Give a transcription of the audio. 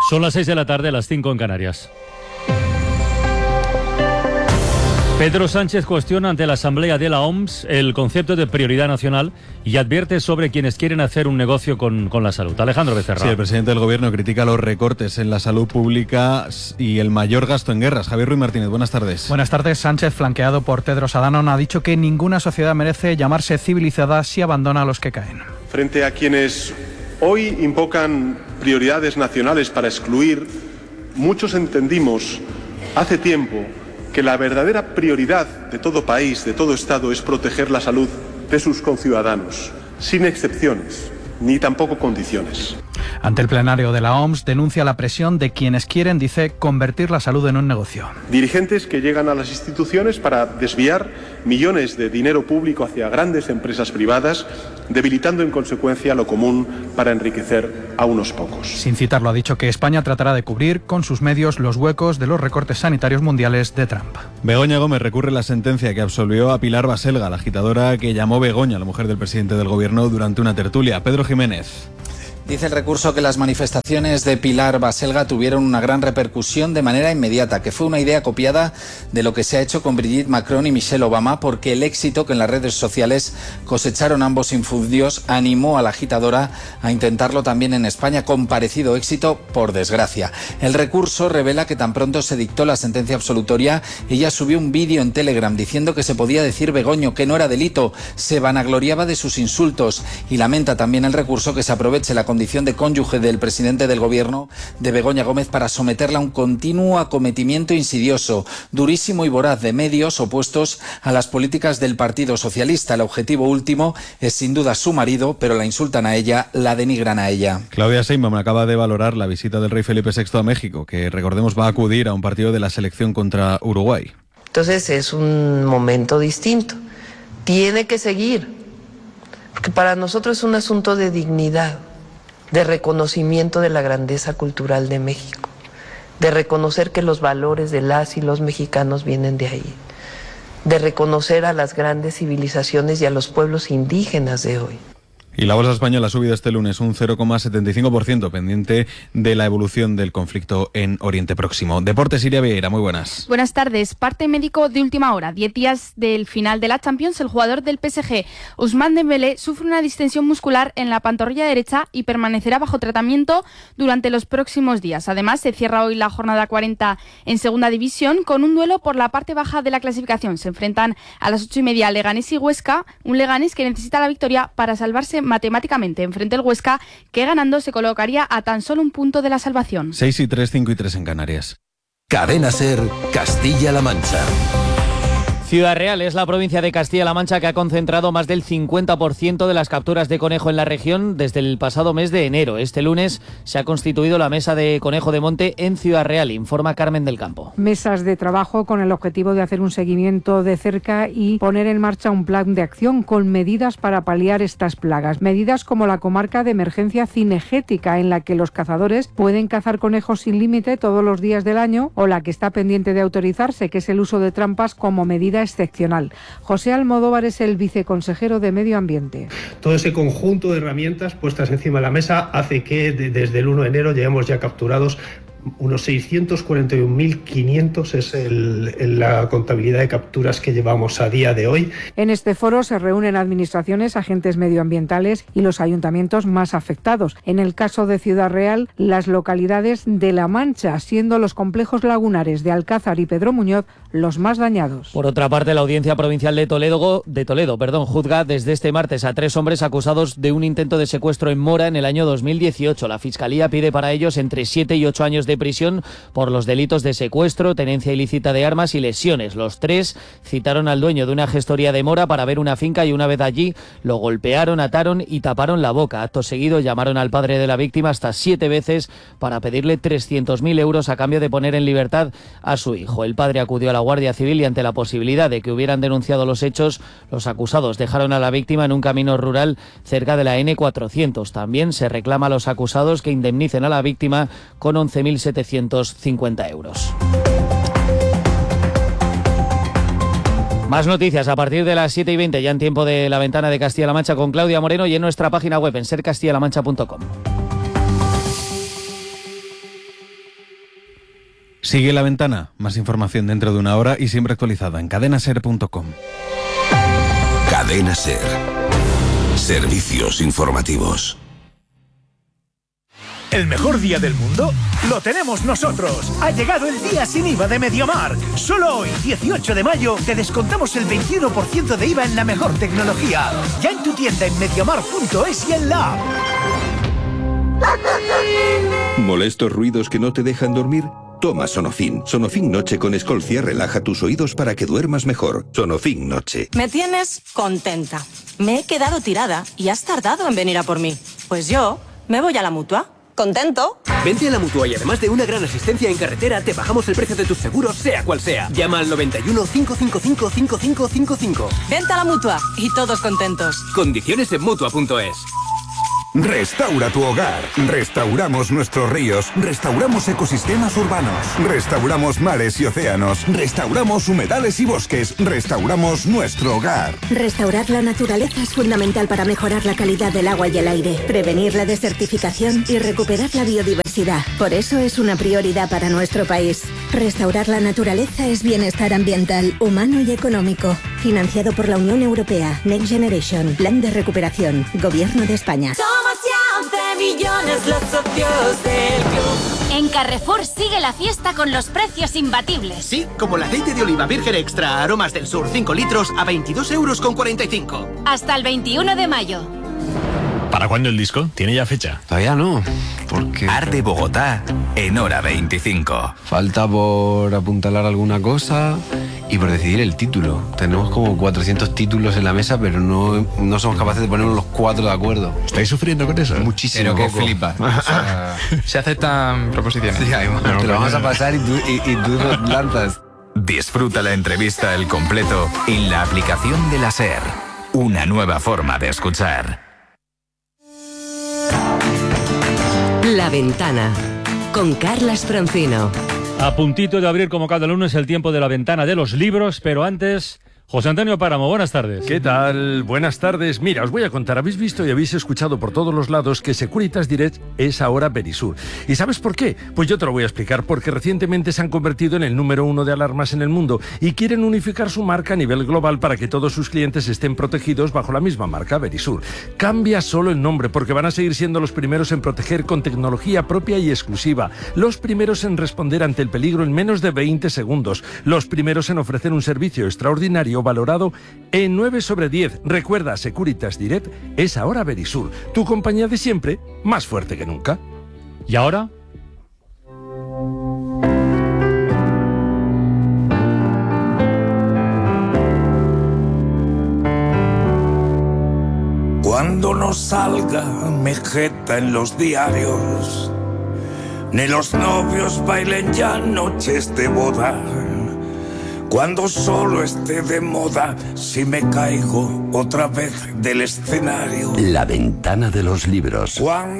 Son las 6 de la tarde, las 5 en Canarias. Pedro Sánchez cuestiona ante la Asamblea de la OMS el concepto de prioridad nacional y advierte sobre quienes quieren hacer un negocio con la salud. Alejandro Becerra. Sí, el presidente del Gobierno critica los recortes en la salud pública y el mayor gasto en guerras. Javier Ruiz Martínez, buenas tardes. Buenas tardes. Sánchez, flanqueado por Tedros Adhanom, ha dicho que ninguna sociedad merece llamarse civilizada si abandona a los que caen. Frente a quienes hoy invocan prioridades nacionales para excluir, muchos entendimos hace tiempo que la verdadera prioridad de todo país, de todo Estado, es proteger la salud de sus conciudadanos, sin excepciones, ni tampoco condiciones. Ante el plenario de la OMS, denuncia la presión de quienes quieren, dice, convertir la salud en un negocio. Dirigentes que llegan a las instituciones para desviar millones de dinero público hacia grandes empresas privadas, debilitando en consecuencia lo común para enriquecer a unos pocos. Sin citarlo, ha dicho que España tratará de cubrir con sus medios los huecos de los recortes sanitarios mundiales de Trump. Begoña Gómez recurre la sentencia que absolvió a Pilar Baselga, la agitadora que llamó Begoña, la mujer del presidente del Gobierno, durante una tertulia. Pedro Jiménez. Dice el recurso que las manifestaciones de Pilar Baselga tuvieron una gran repercusión de manera inmediata, que fue una idea copiada de lo que se ha hecho con Brigitte Macron y Michelle Obama, porque el éxito que en las redes sociales cosecharon ambos infundios animó a la agitadora a intentarlo también en España, con parecido éxito, por desgracia. El recurso revela que tan pronto se dictó la sentencia absolutoria, ella subió un vídeo en Telegram diciendo que se podía decir Begoño, que no era delito, se vanagloriaba de sus insultos, y lamenta también el recurso que se aproveche la condición de cónyuge del presidente del Gobierno de Begoña Gómez para someterla a un continuo acometimiento insidioso, durísimo y voraz de medios opuestos a las políticas del Partido Socialista. El objetivo último es sin duda su marido, pero la insultan a ella, la denigran a ella. Claudia Sheinbaum acaba de valorar la visita del rey Felipe VI a México, que recordemos va a acudir a un partido de la selección contra Uruguay. Entonces es un momento distinto. Tiene que seguir, porque para nosotros es un asunto de dignidad, de reconocimiento de la grandeza cultural de México, de reconocer que los valores de las y los mexicanos vienen de ahí, de reconocer a las grandes civilizaciones y a los pueblos indígenas de hoy. Y la bolsa española ha subido este lunes un 0,75%, pendiente de la evolución del conflicto en Oriente Próximo. Deportes, Iria Vieira, muy buenas. Buenas tardes. Parte médico de última hora. 10 días del final de la Champions, el jugador del PSG, Ousmane Dembélé, sufre una distensión muscular en la pantorrilla derecha y permanecerá bajo tratamiento durante los próximos días. Además, se cierra hoy la jornada 40 en Segunda División con un duelo por la parte baja de la clasificación. Se enfrentan a las 8:30 Leganés y Huesca, un Leganés que necesita la victoria para salvarse matemáticamente. Enfrente el Huesca, que ganando se colocaría a tan solo un punto de la salvación. 6:03, 5:03 en Canarias. Cadena SER, Castilla-La Mancha. Ciudad Real es la provincia de Castilla-La Mancha que ha concentrado más del 50% de las capturas de conejo en la región desde el pasado mes de enero. Este lunes se ha constituido la mesa de conejo de monte en Ciudad Real, informa Carmen del Campo. Mesas de trabajo con el objetivo de hacer un seguimiento de cerca y poner en marcha un plan de acción con medidas para paliar estas plagas. Medidas como la comarca de emergencia cinegética, en la que los cazadores pueden cazar conejos sin límite todos los días del año, o la que está pendiente de autorizarse, que es el uso de trampas como medida excepcional. José Almodóvar es el viceconsejero de Medio Ambiente. Todo ese conjunto de herramientas puestas encima de la mesa hace que desde el 1 de enero lleguemos ya capturados unos 641.500 es la contabilidad de capturas que llevamos a día de hoy. En este foro se reúnen administraciones, agentes medioambientales y los ayuntamientos más afectados. En el caso de Ciudad Real, las localidades de La Mancha, siendo los complejos lagunares de Alcázar y Pedro Muñoz los más dañados. Por otra parte, la Audiencia Provincial de Toledo, juzga desde este martes a 3 hombres acusados de un intento de secuestro en Mora en el año 2018. La Fiscalía pide para ellos entre 7 y 8 años de prisión por los delitos de secuestro, tenencia ilícita de armas y lesiones. Los 3 citaron al dueño de una gestoría de Mora para ver una finca y una vez allí lo golpearon, ataron y taparon la boca. Acto seguido llamaron al padre de la víctima hasta 7 veces para pedirle 300.000 euros a cambio de poner en libertad a su hijo. El padre acudió a la Guardia Civil y ante la posibilidad de que hubieran denunciado los hechos, los acusados dejaron a la víctima en un camino rural cerca de la N400. También se reclama a los acusados que indemnicen a la víctima con 11.750 euros. Más noticias a partir de las 7:20, ya en tiempo de la ventana de Castilla-La Mancha con Claudia Moreno y en nuestra página web en sercastillalamancha.com. Sigue La Ventana. Más información dentro de una hora y siempre actualizada en cadenaser.com. Cadena Ser. Servicios informativos. ¿El mejor día del mundo? ¡Lo tenemos nosotros! Ha llegado el día sin IVA de MediaMarkt. Solo hoy, 18 de mayo, te descontamos el 21% de IVA en la mejor tecnología. Ya en tu tienda en MediaMarkt.es y en la app. ¿Molestos ruidos que no te dejan dormir? Toma Sonofin. Sonofin Noche con Escolcia relaja tus oídos para que duermas mejor. Sonofin Noche. Me tienes contenta. Me he quedado tirada y has tardado en venir a por mí. Pues yo me voy a la Mutua. ¿Contento? Vente a la Mutua y además de una gran asistencia en carretera, te bajamos el precio de tus seguros, sea cual sea. Llama al 91 555 5555. Vente a la Mutua y todos contentos. Condiciones en Mutua.es. Restaura tu hogar. Restauramos nuestros ríos. Restauramos ecosistemas urbanos. Restauramos mares y océanos. Restauramos humedales y bosques. Restauramos nuestro hogar. Restaurar la naturaleza es fundamental para mejorar la calidad del agua y el aire, prevenir la desertificación y recuperar la biodiversidad. Por eso es una prioridad para nuestro país. Restaurar la naturaleza es bienestar ambiental, humano y económico. Financiado por la Unión Europea. Next Generation. Plan de recuperación. Gobierno de España. Millones los socios del club. En Carrefour sigue la fiesta con los precios imbatibles. Sí, como el aceite de oliva virgen extra Aromas del Sur 5 litros a 22,45 €. Hasta el 21 de mayo. ¿Para cuándo el disco? ¿Tiene ya fecha? Todavía no, porque... Arde Bogotá en hora 25. Falta por apuntalar alguna cosa y por decidir el título. Tenemos como 400 títulos en la mesa, pero no somos capaces de ponernos los 4 de acuerdo. ¿Estáis sufriendo con eso? Muchísimo. Pero que flipas. O sea, se aceptan proposiciones. Sí, te lo vamos a pasar y tú lanzas. Disfruta la entrevista al completo en la aplicación de la SER. Una nueva forma de escuchar. La Ventana, con Carlas Francino. A puntito de abrir como cada lunes el tiempo de la ventana de los libros, pero antes... José Antonio Páramo, buenas tardes. ¿Qué tal? Buenas tardes. Mira, os voy a contar, habéis visto y habéis escuchado por todos los lados que Securitas Direct es ahora Verisur. ¿Y sabes por qué? Pues yo te lo voy a explicar, porque recientemente se han convertido en el número 1 de alarmas en el mundo y quieren unificar su marca a nivel global para que todos sus clientes estén protegidos bajo la misma marca, Verisur. Cambia solo el nombre, porque van a seguir siendo los primeros en proteger con tecnología propia y exclusiva, los primeros en responder ante el peligro en menos de 20 segundos, los primeros en ofrecer un servicio extraordinario valorado en 9 sobre 10. Recuerda, Securitas Direct es ahora Verisur, tu compañía de siempre, más fuerte que nunca. ¿Y ahora? Cuando no salga Mejeta en los diarios, ni los novios bailen ya noches de boda, cuando solo esté de moda, si me caigo otra vez del escenario. La ventana de los libros.